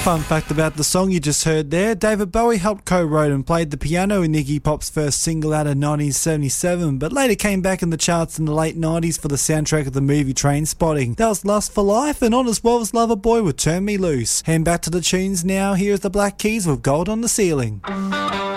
Fun fact about the song you just heard there, David Bowie helped co-wrote and played the piano in Iggy Pop's first single out of 1977, but later came back in the charts in the late 90s for the soundtrack of the movie Trainspotting. That was Lust for Life, and on as well as Loverboy with Turn Me Loose. Heading back to the tunes now, here's the Black Keys with Gold on the Ceiling.